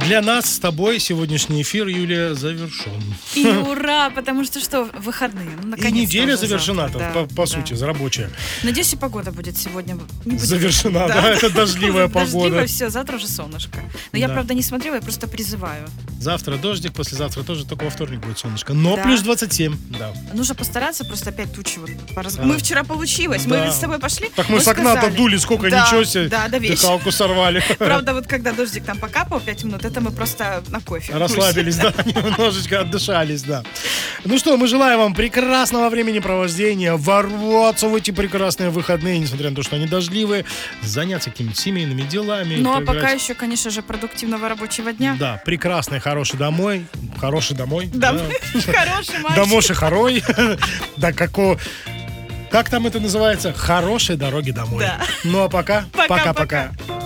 Для нас с тобой сегодняшний эфир, Юлия, завершен. И ура, потому что что, выходные. Ну, и неделя завершена, завтра, по сути, рабочая. Надеюсь, и погода будет сегодня. Не будет завершена, да, это дождливая погода. Дождливая, все, завтра уже солнышко. Но я, правда, не смотрела, я просто призываю. Завтра дождик, послезавтра тоже, только во вторник будет солнышко. Но Да. плюс 27, да. Нужно постараться, просто опять тучи. Мы вчера получилось, Да. мы ведь с тобой пошли. Так мы с окна-то дули, сколько, Да, ничего себе, да, до вечера. дыхалку сорвали. Правда, вот когда дождик там покапал 5 минут, это мы просто на кофе. Расслабились, да, немножечко отдышались, да. Ну что, мы желаем вам прекрасного времяпровождения, ворваться в эти прекрасные выходные, несмотря на то, что они дождливые, заняться какими-то семейными делами. Ну, а поиграть. пока еще, конечно же, продуктивного рабочего дня. Да, прекрасный, хороший домой. Хороший домой. Да. Хороший мальчик. Домоши хорой. Да, как там это называется? Хорошей дороги домой. Да. Ну, а пока. Пока-пока. Пока-пока.